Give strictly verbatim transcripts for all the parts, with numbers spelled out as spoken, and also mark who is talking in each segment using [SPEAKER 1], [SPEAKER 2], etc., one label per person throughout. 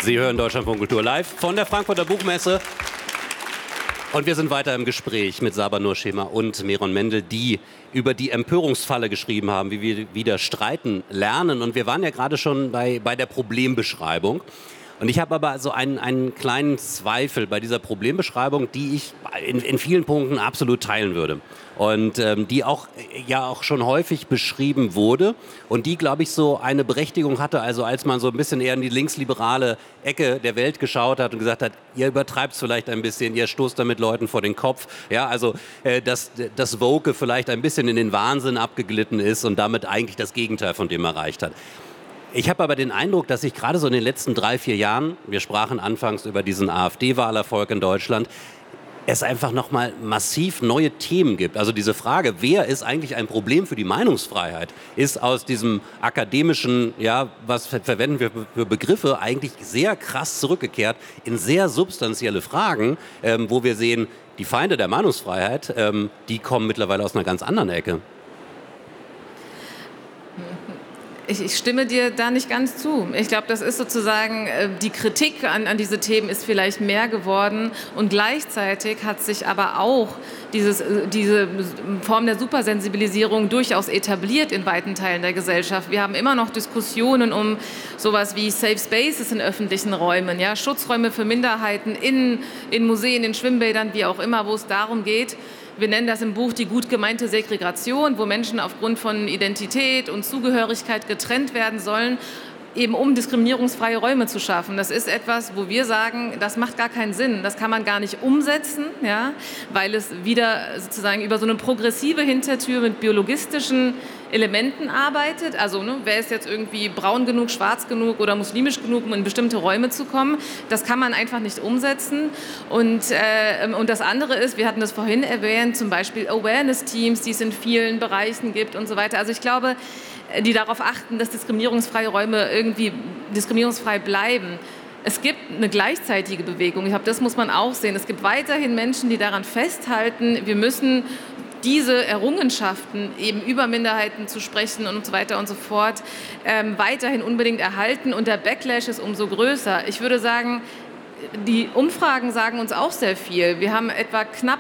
[SPEAKER 1] Sie hören Deutschlandfunk Kultur live von der Frankfurter Buchmesse. Und wir sind weiter im Gespräch mit Saba Nurschema und Meron Mendel, die über die Empörungsfalle geschrieben haben, wie wir wieder streiten lernen. Und wir waren ja gerade schon bei, bei der Problembeschreibung. Und ich habe aber so einen, einen kleinen Zweifel bei dieser Problembeschreibung, die ich in, in vielen Punkten absolut teilen würde. Und ähm, die auch ja auch schon häufig beschrieben wurde und die, glaube ich, so eine Berechtigung hatte, also als man so ein bisschen eher in die linksliberale Ecke der Welt geschaut hat und gesagt hat, ihr übertreibt es vielleicht ein bisschen, ihr stoßt damit Leuten vor den Kopf, ja, also äh, dass das Woke vielleicht ein bisschen in den Wahnsinn abgeglitten ist und damit eigentlich das Gegenteil von dem erreicht hat. Ich habe aber den Eindruck, dass sich gerade so in den letzten drei, vier Jahren, wir sprachen anfangs über diesen AfD-Wahlerfolg in Deutschland, es einfach nochmal massiv neue Themen gibt. Also diese Frage, wer ist eigentlich ein Problem für die Meinungsfreiheit, ist aus diesem akademischen, ja, was ver verwenden wir für Begriffe, eigentlich sehr krass zurückgekehrt in sehr substanzielle Fragen, ähm, wo wir sehen, die Feinde der Meinungsfreiheit, ähm, die kommen mittlerweile aus einer ganz anderen Ecke.
[SPEAKER 2] Ich, ich stimme dir da nicht ganz zu. Ich glaube, das ist sozusagen, äh, die Kritik an, an diese Themen ist vielleicht mehr geworden und gleichzeitig hat sich aber auch dieses, äh, diese Form der Supersensibilisierung durchaus etabliert in weiten Teilen der Gesellschaft. Wir haben immer noch Diskussionen um sowas wie Safe Spaces in öffentlichen Räumen, ja, Schutzräume für Minderheiten in, in Museen, in Schwimmbädern, wie auch immer, wo es darum geht. Wir nennen das im Buch die gut gemeinte Segregation, wo Menschen aufgrund von Identität und Zugehörigkeit getrennt werden sollen, eben um diskriminierungsfreie Räume zu schaffen. Das ist etwas, wo wir sagen, das macht gar keinen Sinn, das kann man gar nicht umsetzen, ja, weil es wieder sozusagen über so eine progressive Hintertür mit biologistischen Elementen arbeitet. Also ne, wer ist jetzt irgendwie braun genug, schwarz genug oder muslimisch genug, um in bestimmte Räume zu kommen, das kann man einfach nicht umsetzen. Und, äh, und das andere ist, wir hatten das vorhin erwähnt, zum Beispiel Awareness-Teams, die es in vielen Bereichen gibt und so weiter. Also ich glaube, die darauf achten, dass diskriminierungsfreie Räume irgendwie diskriminierungsfrei bleiben. Es gibt eine gleichzeitige Bewegung. Ich glaube, das muss man auch sehen. Es gibt weiterhin Menschen, die daran festhalten, wir müssen diese Errungenschaften, eben über Minderheiten zu sprechen und so weiter und so fort, ähm, weiterhin unbedingt erhalten. Und der Backlash ist umso größer. Ich würde sagen, die Umfragen sagen uns auch sehr viel. Wir haben etwa knapp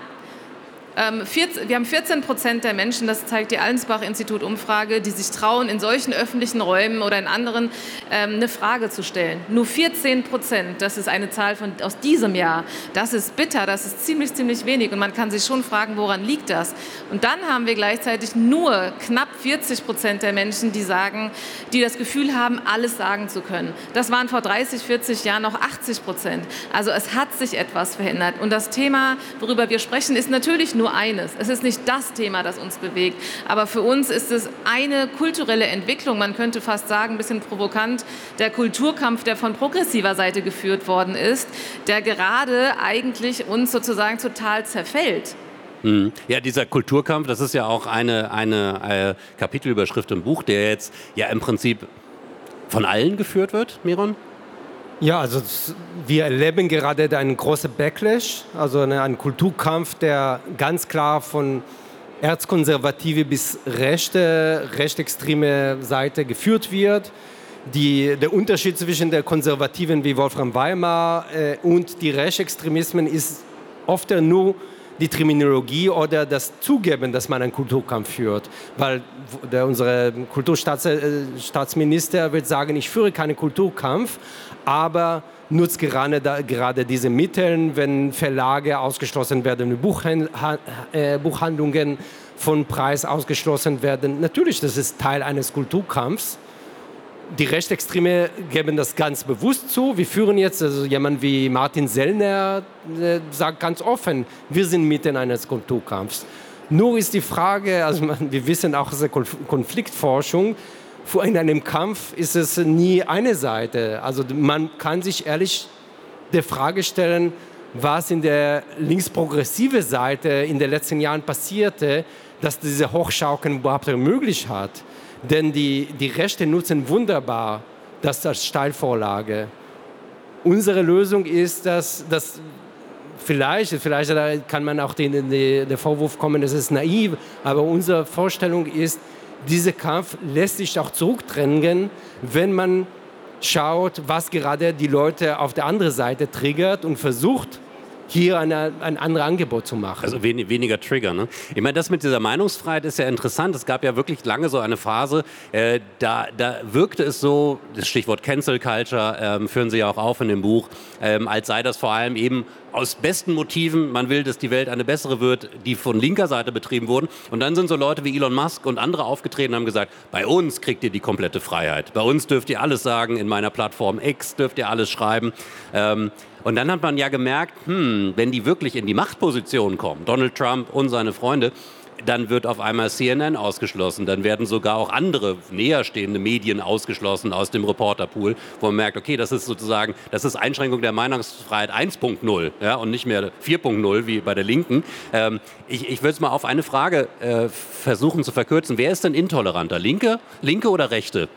[SPEAKER 2] Wir haben vierzehn Prozent der Menschen, das zeigt die Allensbach-Institut-Umfrage, die sich trauen, in solchen öffentlichen Räumen oder in anderen ähm, eine Frage zu stellen. Nur vierzehn Prozent, das ist eine Zahl von, aus diesem Jahr. Das ist bitter, das ist ziemlich, ziemlich wenig. Und man kann sich schon fragen, woran liegt das? Und dann haben wir gleichzeitig nur knapp vierzig Prozent der Menschen, die sagen, die das Gefühl haben, alles sagen zu können. Das waren vor dreißig, vierzig Jahren noch achtzig Prozent. Also es hat sich etwas verändert. Und das Thema, worüber wir sprechen, ist natürlich nur eines. Es ist nicht das Thema, das uns bewegt, aber für uns ist es eine kulturelle Entwicklung, man könnte fast sagen, ein bisschen provokant, der Kulturkampf, der von progressiver Seite geführt worden ist, der gerade eigentlich uns sozusagen total zerfällt.
[SPEAKER 1] Ja, dieser Kulturkampf, das ist ja auch eine, eine äh, Kapitelüberschrift im Buch, der jetzt ja im Prinzip von allen geführt wird, Meron?
[SPEAKER 3] Ja, also wir erleben gerade einen großen Backlash, also einen Kulturkampf, der ganz klar von erzkonservative bis rechte, rechtsextreme Seite geführt wird. Die, der Unterschied zwischen der Konservativen wie Wolfram Weimar äh, und die Rechtsextremismen ist oft nur die Terminologie oder das Zugeben, dass man einen Kulturkampf führt. Weil der, unser Kulturstaatsminister wird sagen, ich führe keinen Kulturkampf, aber nutzt gerade, gerade diese Mittel, wenn Verlage ausgeschlossen werden, Buchhand, äh, Buchhandlungen von Preis ausgeschlossen werden. Natürlich, das ist Teil eines Kulturkampfs. Die Rechtsextreme geben das ganz bewusst zu. Wir führen jetzt, also jemand wie Martin Sellner äh, sagt ganz offen, wir sind mitten eines Kulturkampfs. Nur ist die Frage, also man, wir wissen auch aus der Konfliktforschung, vor einem Kampf ist es nie eine Seite. Also man kann sich ehrlich der Frage stellen, was in der linksprogressiven Seite in den letzten Jahren passierte, dass diese Hochschaukeln überhaupt möglich hat. Denn die, die Rechte nutzen wunderbar das als Steilvorlage. Unsere Lösung ist, dass, dass vielleicht, vielleicht kann man auch den, den, den Vorwurf kommen, das ist naiv, aber unsere Vorstellung ist, dieser Kampf lässt sich auch zurückdrängen, wenn man schaut, was gerade die Leute auf der anderen Seite triggert und versucht, hier eine, ein anderes Angebot zu machen.
[SPEAKER 1] Also wen, weniger Trigger, ne? Ich meine, das mit dieser Meinungsfreiheit ist ja interessant. Es gab ja wirklich lange so eine Phase, äh, da, da wirkte es so, das Stichwort Cancel Culture ähm, führen Sie ja auch auf in dem Buch, ähm, als sei das vor allem eben aus besten Motiven, man will, dass die Welt eine bessere wird, die von linker Seite betrieben wurden. Und dann sind so Leute wie Elon Musk und andere aufgetreten und haben gesagt, bei uns kriegt ihr die komplette Freiheit. Bei uns dürft ihr alles sagen, in meiner Plattform X dürft ihr alles schreiben. Ähm, und dann hat man ja gemerkt, hm, wenn die wirklich in die Machtposition kommen, Donald Trump und seine Freunde, dann wird auf einmal C N N ausgeschlossen. Dann werden sogar auch andere näherstehende Medien ausgeschlossen aus dem Reporterpool, wo man merkt, okay, das ist sozusagen, das ist Einschränkung der Meinungsfreiheit eins Punkt null, ja, und nicht mehr vier Punkt null wie bei der Linken. Ähm, ich ich würde es mal auf eine Frage äh, versuchen zu verkürzen. Wer ist denn intoleranter? Linke, Linke oder Rechte?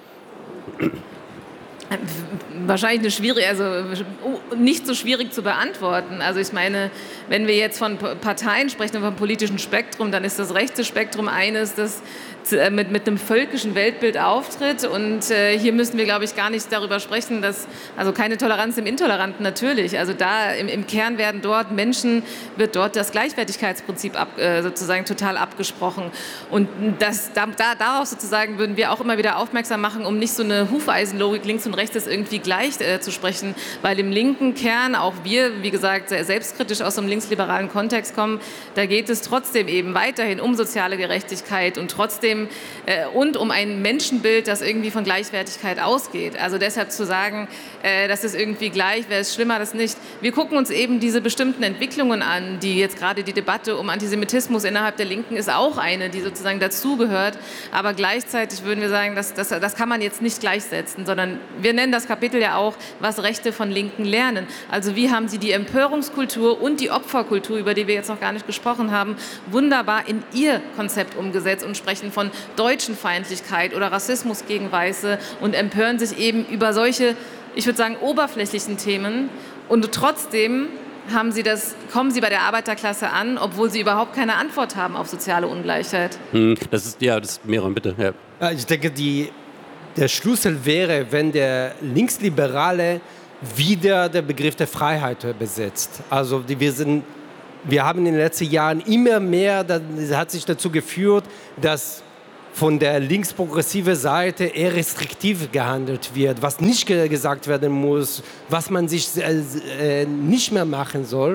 [SPEAKER 2] Wahrscheinlich eine schwierige, also nicht so schwierig zu beantworten. Also ich meine, wenn wir jetzt von Parteien sprechen, vom politischen Spektrum, dann ist das rechte Spektrum eines, das mit, mit einem völkischen Weltbild auftritt. Und äh, hier müssen wir, glaube ich, gar nicht darüber sprechen, dass, also keine Toleranz im Intoleranten natürlich. Also da im, im Kern werden dort Menschen, wird dort das Gleichwertigkeitsprinzip ab, äh, sozusagen total abgesprochen. Und das, da, da, darauf sozusagen würden wir auch immer wieder aufmerksam machen, um nicht so eine Hufeisenlogik links und rechts irgendwie gleich äh, zu sprechen, weil im linken Kern, auch wir, wie gesagt, sehr selbstkritisch aus einem linksliberalen Kontext kommen, da geht es trotzdem eben weiterhin um soziale Gerechtigkeit und trotzdem äh, und um ein Menschenbild, das irgendwie von Gleichwertigkeit ausgeht. Also deshalb zu sagen, äh, das ist irgendwie gleich, wäre es schlimmer, das nicht. Wir gucken uns eben diese bestimmten Entwicklungen an, die jetzt gerade die Debatte um Antisemitismus innerhalb der Linken ist auch eine, die sozusagen dazugehört, aber gleichzeitig würden wir sagen, das, das, das kann man jetzt nicht gleichsetzen, sondern wir nennen das Kapitel ja auch, was Rechte von Linken lernen. Also wie haben sie die Empörungskultur und die Opferkultur, über die wir jetzt noch gar nicht gesprochen haben, wunderbar in ihr Konzept umgesetzt und sprechen von Deutschenfeindlichkeit oder Rassismus gegen Weiße und empören sich eben über solche, ich würde sagen, oberflächlichen Themen. Und trotzdem haben sie das, kommen sie bei der Arbeiterklasse an, obwohl sie überhaupt keine Antwort haben auf soziale Ungleichheit.
[SPEAKER 1] Hm, das ist, ja, das ist Meron, bitte. Ja.
[SPEAKER 3] Ich denke, die, der Schlüssel wäre, wenn der Linksliberale wieder den Begriff der Freiheit besetzt. Also die, wir sind Wir haben in den letzten Jahren immer mehr, das hat sich dazu geführt, dass von der linksprogressiven Seite eher restriktiv gehandelt wird, was nicht gesagt werden muss, was man sich äh, nicht mehr machen soll.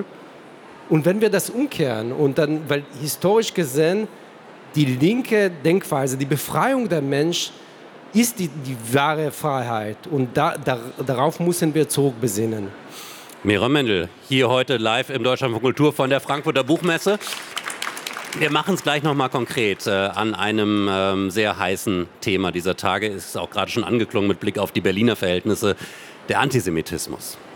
[SPEAKER 3] Und wenn wir das umkehren, und dann, weil historisch gesehen die linke Denkweise, die Befreiung der Mensch, ist die, die wahre Freiheit. Und da, da, darauf müssen wir zurückbesinnen.
[SPEAKER 1] Meron Mendel, hier heute live im Deutschlandfunk Kultur von der Frankfurter Buchmesse. Wir machen es gleich noch mal konkret äh, an einem ähm, sehr heißen Thema dieser Tage. Ist auch gerade schon angeklungen mit Blick auf die Berliner Verhältnisse, der Antisemitismus.